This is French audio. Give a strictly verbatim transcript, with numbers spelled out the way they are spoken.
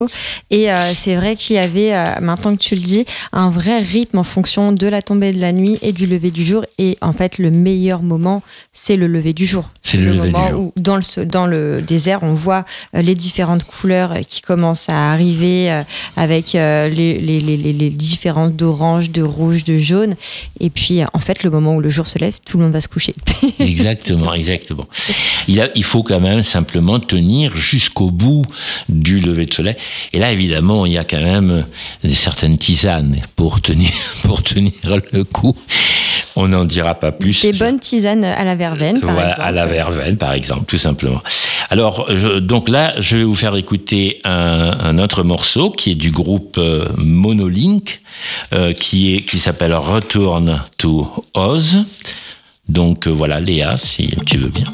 Et euh, c'est vrai qu'il y avait, euh, maintenant que tu le dis, un vrai rythme en fonction de la tombée de la nuit et du lever du jour. Et en fait, le meilleur moment, c'est le lever du jour. C'est le, le lever moment du jour. Où, dans le dans le désert, on voit euh, les différentes couleurs qui commencent à arriver euh, avec euh, les, les, les, les différentes d'orange, de rouge, de jaune. Et puis, en fait, le moment où le jour se lève, tout le monde va se coucher. Exactement, exactement. Il, a, il faut quand même simplement tenir jusqu'au bout du lever de soleil. Et là, évidemment, il y a quand même certaines tisanes pour tenir, pour tenir le coup. On n'en dira pas plus. Des bonnes tisanes à la verveine, par voilà, exemple. À la verveine, par exemple, tout simplement. Alors, je, donc là, je vais vous faire écouter un, un autre morceau qui est du groupe euh, Monolink, euh, qui, est, qui s'appelle Return to Oz. Donc euh, voilà, Léa, si tu veux bien.